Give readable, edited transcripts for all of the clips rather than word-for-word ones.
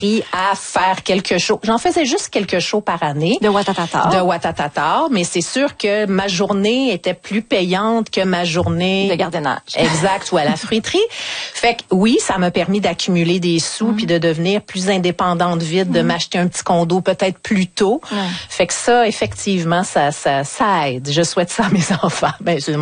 à faire quelques shows. J'en faisais juste quelques shows par année. De Ouattatata. Mais c'est sûr que ma journée était plus payante que ma journée de gardiennage. Exact, ou à la fruiterie. Fait que oui, ça m'a permis d'accumuler des sous puis de devenir plus indépendante vite, de m'acheter un petit condo peut-être plus tôt. Fait que ça, effectivement, ça aide. Je souhaite ça à mes enfants.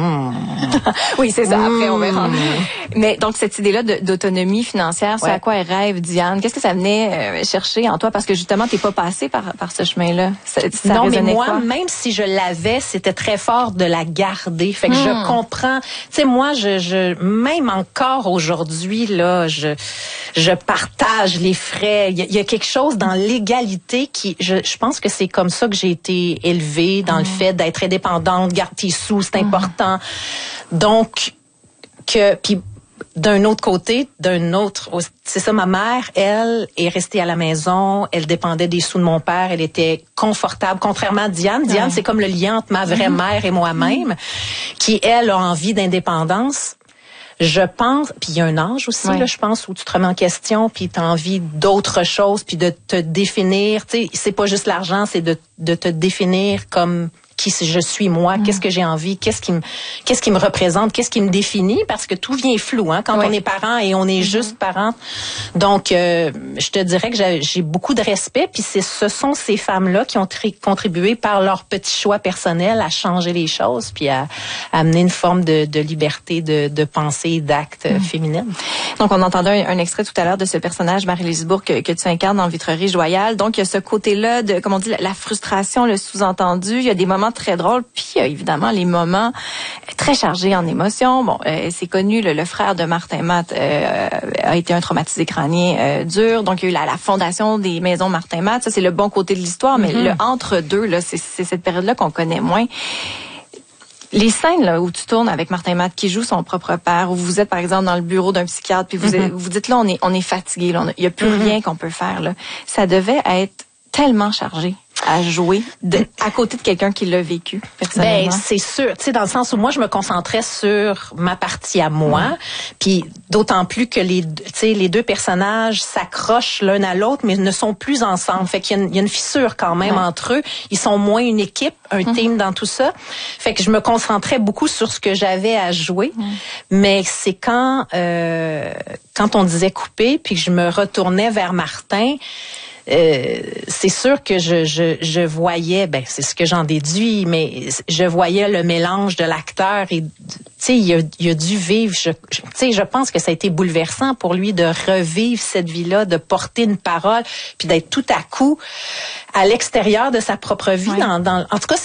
Oui, c'est ça. Après, on verra. Mais donc, cette idée-là d'autonomie financière, c'est à quoi elle rêve, Diane? Qu'est-ce que ça venait chercher en toi? Parce que justement, t'es pas passée par ce chemin-là. Ça non, mais moi, quoi? même si je l'avais, c'était très fort de la garder. Fait que je comprends. Tu sais, moi, même encore aujourd'hui, là, je partage les frais. Il y a quelque chose dans l'égalité qui, je pense que c'est comme ça que j'ai été élevée, dans le fait d'être indépendante, garde tes sous, c'est important. Donc, puis d'un autre côté, c'est ça, ma mère, elle, est restée à la maison, elle dépendait des sous de mon père, elle était confortable, contrairement à Diane. Diane, c'est comme le lien entre ma vraie mère et moi-même, qui, elle, a envie d'indépendance. Je pense, puis il y a un âge aussi, là, je pense, où tu te remets en question, puis tu as envie d'autre chose, puis de te définir. Tu sais, c'est pas juste l'argent, c'est de te définir comme qui je suis moi, qu'est-ce que j'ai envie, qu'est-ce qui me représente, qu'est-ce qui me définit, parce que tout vient flou, hein, quand on est parent et on est juste parent. Donc, je te dirais que j'ai beaucoup de respect, puis ce sont ces femmes-là qui ont contribué par leur petit choix personnel à changer les choses, puis à amener une forme de liberté de pensée et d'acte féminine. Donc, on entendait un extrait tout à l'heure de ce personnage, Marie-Lise Bourque, que tu incarnes dans Vitrerie Joyal. Donc, il y a ce côté-là de, comme on dit, la frustration, le sous-entendu. Il y a des moments très drôles, puis évidemment les moments très chargés en émotions. Bon, c'est connu, le frère de Martin Matt a été un traumatisé crânien dur. Donc, il y a eu la fondation des maisons Martin Matt. Ça, c'est le bon côté de l'histoire, mais le entre-deux, là, c'est cette période-là qu'on connaît moins. Les scènes là où tu tournes avec Martin Matt qui joue son propre père, où vous êtes par exemple dans le bureau d'un psychiatre, puis vous dites là on est fatigué, là, il y a plus rien qu'on peut faire là. Ça devait être tellement chargé à jouer à côté de quelqu'un qui l'a vécu personnellement. Ben c'est sûr, tu sais, dans le sens où moi je me concentrais sur ma partie à moi, puis d'autant plus que les deux personnages s'accrochent l'un à l'autre mais ne sont plus ensemble. Fait qu'il y a une fissure quand même entre eux. Ils sont moins une équipe, un team dans tout ça. Fait que je me concentrais beaucoup sur ce que j'avais à jouer. Mais c'est quand on disait couper puis que je me retournais vers Martin, c'est sûr que je voyais, ben c'est ce que j'en déduis, mais je voyais le mélange de l'acteur et tu sais il a dû vivre. Tu sais, je pense que ça a été bouleversant pour lui de revivre cette vie-là, de porter une parole, puis d'être tout à coup à l'extérieur de sa propre vie. En tout cas,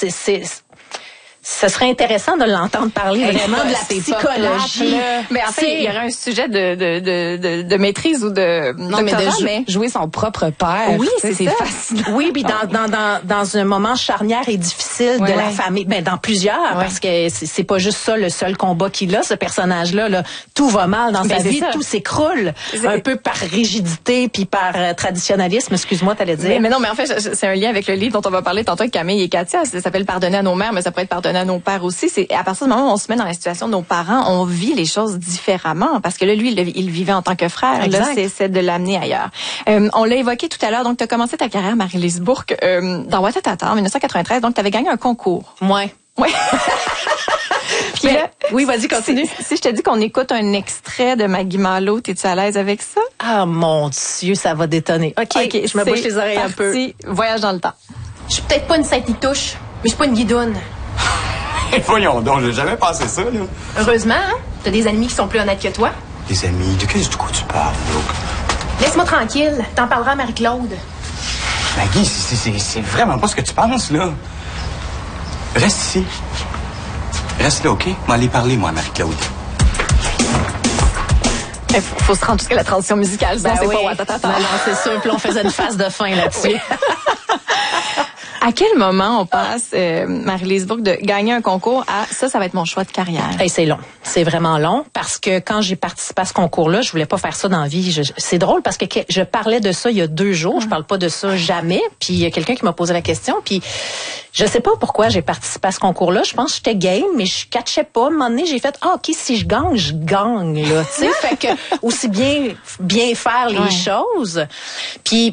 ce serait intéressant de l'entendre parler vraiment de la psychologie. Mais en fait, il y aurait un sujet de maîtrise ou de jouer son propre père. Oui, c'est fascinant. Oui, puis dans un moment charnière et difficile de la famille, ben dans plusieurs, parce que c'est pas juste ça le seul combat qu'il a, ce personnage-là. Là, tout va mal dans sa vie, tout s'écroule un peu par rigidité puis par traditionnalisme. Excuse-moi, t'allais dire. Mais non, mais en fait, c'est un lien avec le livre dont on va parler tantôt avec Camille et Katia. Ça s'appelle Pardonner à nos mères, mais ça pourrait être Pardonner à nos pères aussi. C'est à partir du moment où on se met dans la situation de nos parents, on vit les choses différemment parce que là, lui, il vivait en tant que frère. Exact. Là, c'est de l'amener ailleurs. On l'a évoqué tout à l'heure. Donc, tu as commencé ta carrière, Marie-Lise Bourque, dans Ouattatata en 1993. Donc, tu avais gagné un concours. Ouais. Puis là, oui, vas-y, continue. Si je te dis qu'on écoute un extrait de Maggie Malo, t'es-tu à l'aise avec ça? Ah, mon Dieu, ça va détonner. OK, je me bouche les oreilles un peu. Voyage dans le temps. Je suis peut-être pas une Sainte-Nitouche, mais je suis pas une guidoune. Voyons donc, j'ai jamais pensé ça, là. Heureusement, hein? T'as des ennemis qui sont plus honnêtes que toi. Des amis? De quoi tu parles, donc? Laisse-moi tranquille. T'en parleras à Marie-Claude. Maggie, c'est vraiment pas ce que tu penses, là. Reste ici. Reste là, OK? Je vais aller parler, moi, à Marie-Claude. Il faut se rendre jusqu'à la transition musicale, sinon c'est pas Ouattatata. Non, c'est sûr. Puis on faisait une phase de fin là-dessus. À quel moment on passe, Marie-Lise Bourque, de gagner un concours à ça va être mon choix de carrière? Hey, c'est long. C'est vraiment long parce que quand j'ai participé à ce concours-là, je voulais pas faire ça dans la vie. C'est drôle parce que je parlais de ça il y a 2 jours. Je parle pas de ça jamais. Puis il y a quelqu'un qui m'a posé la question. Puis je sais pas pourquoi j'ai participé à ce concours-là. Je pense que j'étais game, mais je catchais pas. À un moment donné, j'ai fait OK, si je gagne, là. Tu sais, fait que aussi bien faire les choses. Puis